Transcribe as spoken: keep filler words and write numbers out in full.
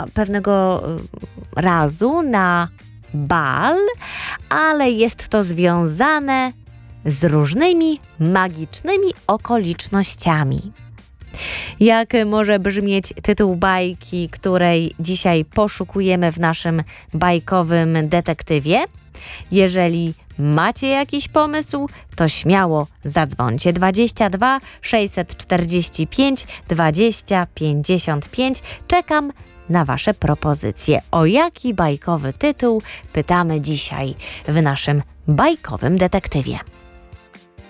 pewnego razu na bal, ale jest to związane z różnymi magicznymi okolicznościami. Jak może brzmieć tytuł bajki, której dzisiaj poszukujemy w naszym bajkowym detektywie? Jeżeli macie jakiś pomysł, to śmiało zadzwońcie. dwadzieścia dwa sześćset czterdzieści pięć dwadzieścia pięćdziesiąt pięć. Czekam na Wasze propozycje. O jaki bajkowy tytuł pytamy dzisiaj w naszym bajkowym detektywie?